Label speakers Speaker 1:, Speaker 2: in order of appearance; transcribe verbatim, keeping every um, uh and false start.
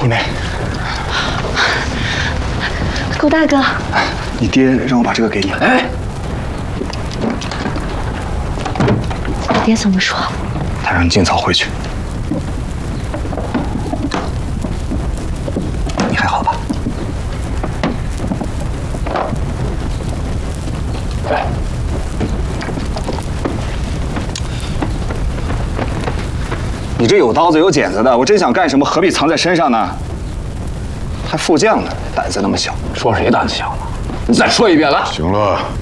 Speaker 1: 丽梅，
Speaker 2: 狗大哥，
Speaker 1: 你爹让我把这个给你。哎，
Speaker 2: 我爹怎么说？
Speaker 1: 他让你尽早回去。你还好吧？哎。 你这有刀子有剪子的，我真想干什么，何必藏在身上呢？还副将呢，胆子那么小。
Speaker 3: 说谁胆子小了？你再说一遍来。
Speaker 4: 行了。